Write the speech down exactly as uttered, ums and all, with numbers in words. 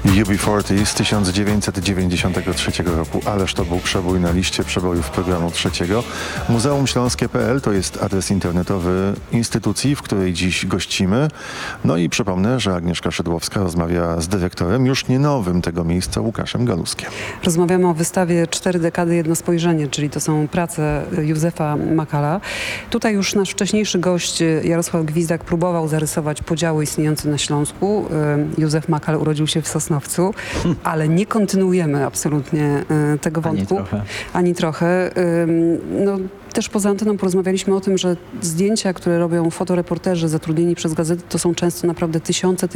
U B czterdzieści z tysiąc dziewięćset dziewięćdziesiątego trzeciego roku. Ależ to był przebój na liście przebojów programu trzeciego. Muzeum Śląskie kropka p l to jest adres internetowy instytucji, w której dziś gościmy. No i przypomnę, że Agnieszka Szydłowska rozmawia z dyrektorem, już nie nowym tego miejsca, Łukaszem Galuskiem. Rozmawiamy o wystawie Cztery dekady, jedno spojrzenie, czyli to są prace Józefa Makala. Tutaj już nasz wcześniejszy gość Jarosław Gwizdak próbował zarysować podziały istniejące na Śląsku. Józef Makal urodził się w Sosnowcu, ale nie kontynuujemy absolutnie tego wątku. Ani trochę. Ani trochę. No, też poza anteną porozmawialiśmy o tym, że zdjęcia, które robią fotoreporterzy zatrudnieni przez gazety, to są często naprawdę tysiące,